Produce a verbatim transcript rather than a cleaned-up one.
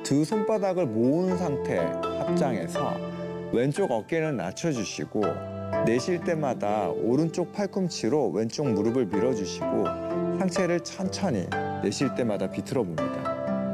두 손바닥을 모은 상태 합장해서 왼쪽 어깨는 낮춰주시고 내쉴 때마다 오른쪽 팔꿈치로 왼쪽 무릎을 밀어주시고 상체를 천천히 내쉴 때마다 비틀어 봅니다.